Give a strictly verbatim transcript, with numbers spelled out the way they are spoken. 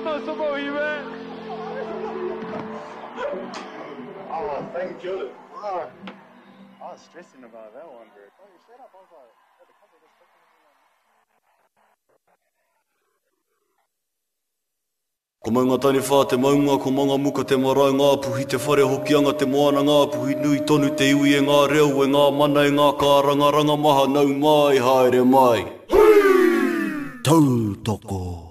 no support you, man. Oh, thank you. Oh, I was stressing about that one, bro. Oh, you shut up. I was like, oh, the couple just talking to me like. Ko mai ngā tani whā te maunga, ko manga muka te marae ngā puhi, te whare hokianga te moana ngā puhi, nui tonu te iwi e ngā reo, e ngā mana e ngā kāranga ranga maha, nau mai, haere mai. Tautoko.